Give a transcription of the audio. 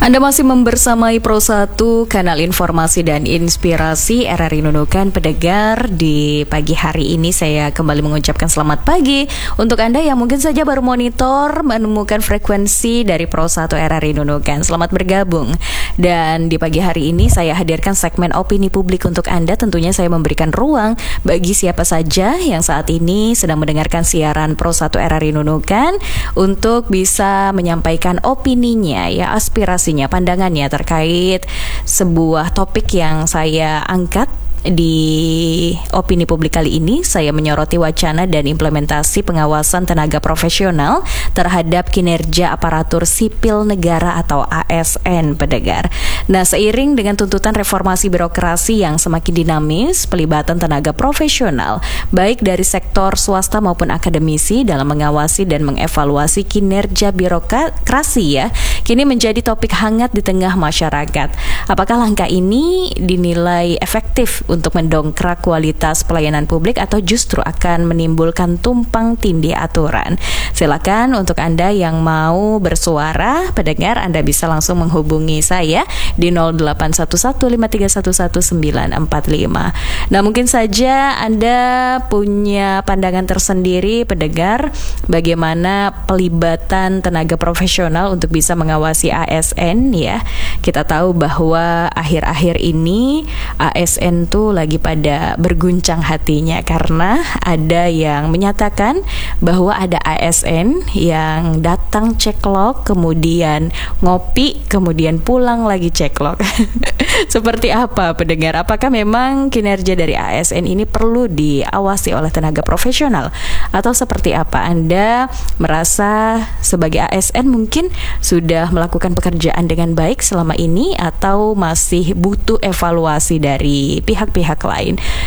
Anda masih membersamai Pro1, kanal informasi dan inspirasi RRI Nunukan. Pendengar, di pagi hari ini saya kembali mengucapkan selamat pagi untuk Anda yang mungkin saja baru monitor menemukan frekuensi dari Pro1 RRI Nunukan. Selamat bergabung. Dan di pagi hari ini saya hadirkan segmen opini publik untuk Anda. Tentunya saya memberikan ruang bagi siapa saja yang saat ini sedang mendengarkan siaran Pro1 RRI Nunukan untuk bisa menyampaikan opininya, ya, aspirasinya, pandangannya terkait sebuah topik yang saya angkat. Di opini publik kali ini saya menyoroti wacana dan implementasi pengawasan tenaga profesional terhadap kinerja aparatur sipil negara atau ASN, pendengar. Nah, seiring dengan tuntutan reformasi birokrasi yang semakin dinamis, pelibatan tenaga profesional baik dari sektor swasta maupun akademisi dalam mengawasi dan mengevaluasi kinerja birokrasi, ya, kini menjadi topik hangat di tengah masyarakat. Apakah langkah ini dinilai efektif untuk mendongkrak kualitas pelayanan publik atau justru akan menimbulkan tumpang tindih aturan? Silakan untuk Anda yang mau bersuara, pendengar, Anda bisa langsung menghubungi saya di 081153114945. Nah, mungkin saja Anda punya pandangan tersendiri, pendengar, bagaimana pelibatan tenaga profesional untuk bisa mengawasi ASN, ya. Kita tahu bahwa akhir-akhir ini ASN tuh lagi pada berguncang hatinya karena ada yang menyatakan bahwa ada ASN yang datang ceklok, kemudian ngopi, kemudian pulang lagi ceklok. Seperti apa, pendengar? Apakah memang kinerja dari ASN ini perlu diawasi oleh tenaga profesional? Atau seperti apa? Anda merasa sebagai ASN mungkin sudah melakukan pekerjaan dengan baik selama ini atau masih butuh evaluasi dari pihak-pihak lain?